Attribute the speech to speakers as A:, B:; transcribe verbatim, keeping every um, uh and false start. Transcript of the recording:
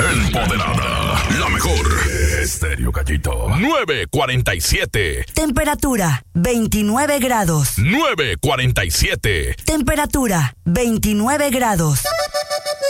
A: Empoderada. La mejor. Estéreo Gallito. nueve cuarenta y siete.
B: Temperatura veintinueve grados.
A: nueve cuarenta y siete.
B: Temperatura veintinueve grados.